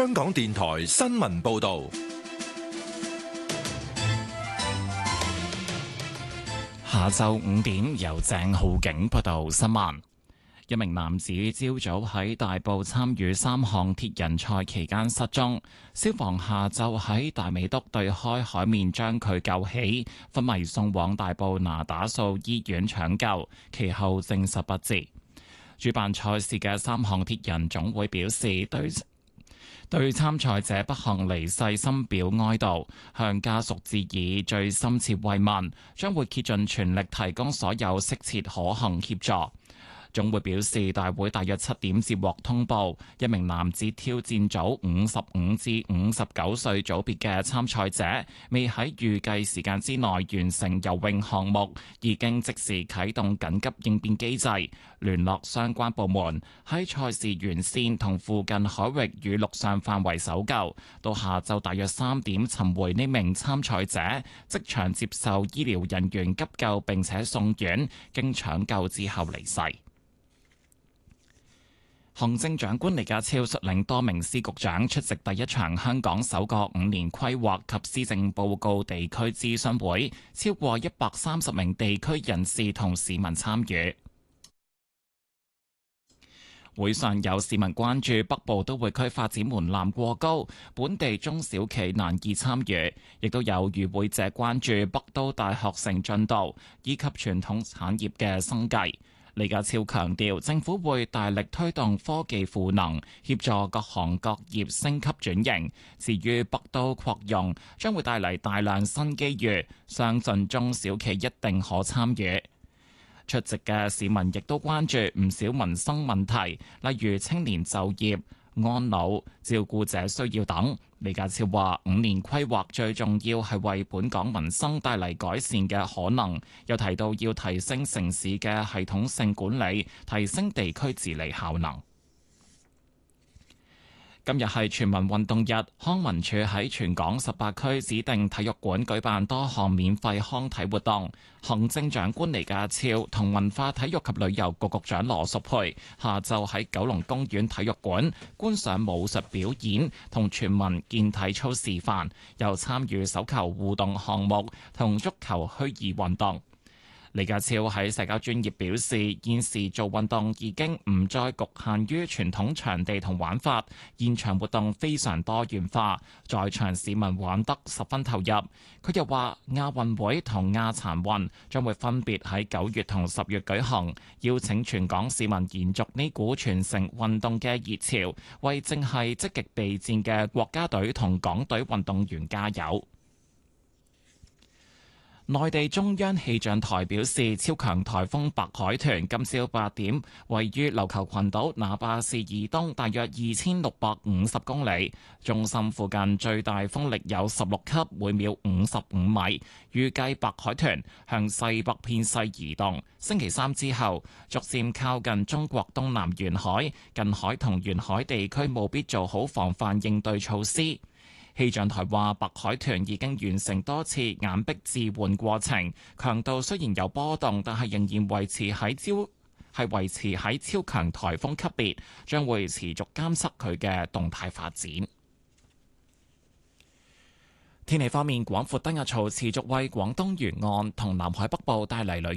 香港電台新聞報道。 下晝5點，由鄭浩景報道新聞。一名男子朝早喺大埔參與3項鐵人賽期間失蹤，消防下晝喺大美督對開海面將佢救起，昏迷送往大埔那打素醫院搶救，其後證實不治。主辦賽事嘅3項鐵人總會表示對參賽者不幸離世深表哀悼，向家屬致以最深切慰問，將會竭盡全力提供所有適切可行協助。總會表示，大會大約7點接獲通報，一名男子挑戰組55至59歲組別嘅參賽者，未喺預計時間之內完成游泳項目，已經即時啟動緊急應變機制，聯絡相關部門喺賽事沿線同附近海域與陸上範圍搜救，到下晝大約3點尋回呢名參賽者，即場接受醫療人員急救並且送院，經搶救之後離世。行政長官李家超率領多名司局長出席第一場香港首個5年規劃及施政報告地區諮詢會，超過130名地區人士同市民參與。會上有市民關注北部都會區發展門檻過高，本地中小企難以參與，亦都有與會者關注北都大學城進度以及傳統產業嘅生計。李家超強調，政府會大力推動科技賦能，協助各行各業升級轉型。至於北都擴容，將會帶嚟大量新機遇，相信中小企一定可參與。出席嘅市民亦都關注唔少民生問題，例如青年就業、安老、照顧者需要等。李家超話：5年規劃最重要係為本港民生帶嚟改善嘅可能，又提到要提升城市嘅系統性管理，提升地區治理效能。今日係全民運動日，康文署喺全港18區指定體育館舉辦多項免費康體活動。行政長官李家超同文化體育及旅遊局局長羅淑佩下晝喺九龍公園體育館觀賞武術表演同全民健體操示範，又參與手球互動項目同足球虛擬運動。李家超喺社交專頁表示，現時做運動已經唔再局限於傳統場地同玩法，現場活動非常多元化，在場市民玩得十分投入。佢又話，亞運會同亞殘運將會分別喺9月同10月舉行，邀請全港市民延續呢股傳承運動嘅熱潮，為正係積極備戰嘅國家隊同港隊運動員加油。內地中央氣象台表示，超強颱風白海豚今朝8點位於琉球群島那霸市以東大約2650公里，中心附近最大風力有16級，每秒55米。預計白海豚向西北偏西移動，星期3之後逐漸靠近中國東南沿海，近海同沿海地區務必做好防範應對措施。氣象台話，白海豚已經完成多次眼壁置換過程，強度雖然有波動，但係仍然維持喺超強颱風級別，將會持續監測佢嘅動態發展。天氣方面，廣闊低壓槽持續為廣東沿岸同南海北部帶嚟雷